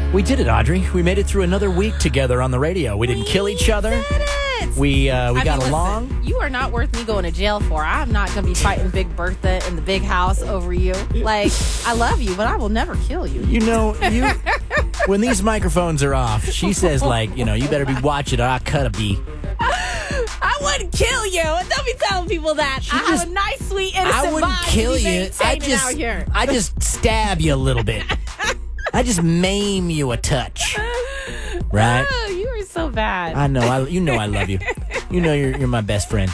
We did it, Audrey. We made it through another week together on the radio. We didn't kill each other. Did it. We got along. Listen, you are not worth me going to jail for. I'm not going to be fighting Big Bertha in the big house over you. Like, I love you, but I will never kill you. You know, when these microphones are off, she says, like, you better be watching or I'll cut a bee. I wouldn't kill you. Don't be telling people that. I have a nice, sweet, innocent I wouldn't vibe. kill you. I just stab you a little bit. I just maim you a touch. Right? Oh, you are so bad. I know. I love you. You know you're my best friend.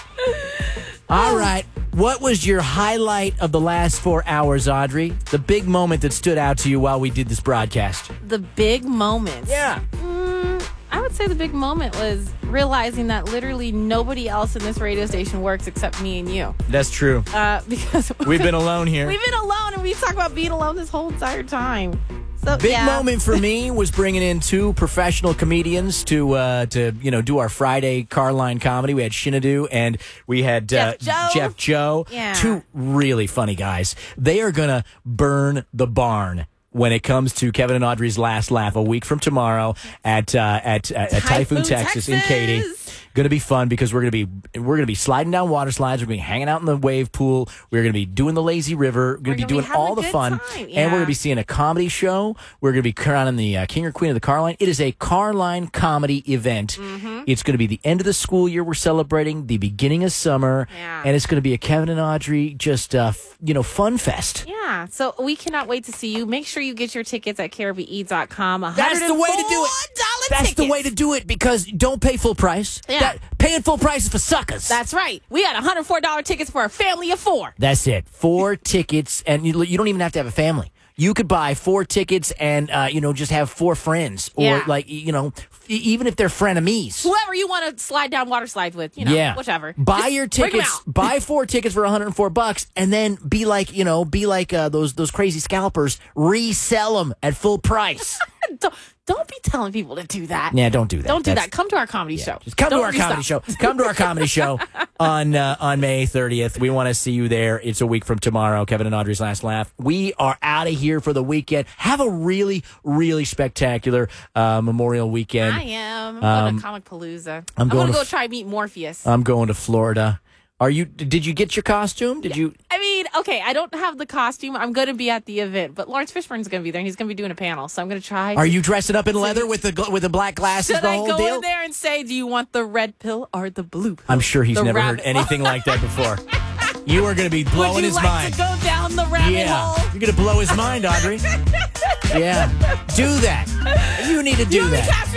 All right. What was your highlight of the last 4 hours, Audrey? The big moment that stood out to you while we did this broadcast? The big moment. Yeah. I would say the big moment was realizing that literally nobody else in this radio station works except me and you. That's true. Because we've been alone here. We've been alone, and we've talked about being alone this whole entire time. So, big moment for me was bringing in 2 professional comedians to do our Friday Carline comedy. We had Shinadu and we had Jeff Joe. Yeah. 2 really funny guys. They are gonna burn the barn when it comes to Kevin and Audrey's Last Laugh a week from tomorrow at Typhoon, Texas in Katy. Going to be fun because we're going to be sliding down water slides. We're going to be hanging out in the wave pool. We're going to be doing the lazy river. We're going to be doing all the fun. Time. Yeah. And we're going to be seeing a comedy show. We're going to be crowning the king or queen of the Carline. It is a Carline comedy event. Mm-hmm. It's going to be the end of the school year. We're celebrating the beginning of summer. Yeah. And it's going to be a Kevin and Audrey just, fun fest. Yeah. So we cannot wait to see you. Make sure you get your tickets at KRBE.com. That's the way to do it. That's the way to do it because don't pay full price. Yeah. Paying full price is for suckers. That's right. We got $104 tickets for a family of 4. That's it. 4 tickets, and you don't even have to have a family. You could buy 4 tickets and, just have 4 friends. Or, even if they're frenemies. Whoever you want to slide down water slides with, whichever. Buy your tickets. Buy 4 tickets for $104 and then be like those crazy scalpers. Resell them at full price. Don't be telling people to do that. Yeah, don't do that. Don't do that. Come to our comedy show. Just come to our comedy show. Come to our comedy show on May 30th. We want to see you there. It's a week from tomorrow. Kevin and Audrey's Last Laugh. We are out of here for the weekend. Have a really, really spectacular Memorial weekend. I am. I'm going to Comic Palooza. I'm going to go try meet Morpheus. I'm going to Florida. Did you get your costume? Okay, I don't have the costume. I'm going to be at the event, but Lawrence Fishburne's going to be there, and he's going to be doing a panel, so I'm going to try. Are you dressing up in leather with the black glasses, the whole deal? Should I go in there and say, do you want the red pill or the blue pill? I'm sure he's never heard anything like that before. You are going to be blowing his mind. Would you like to go down the rabbit hole? You're going to blow his mind, Audrey. Yeah. Do that. You need to do that.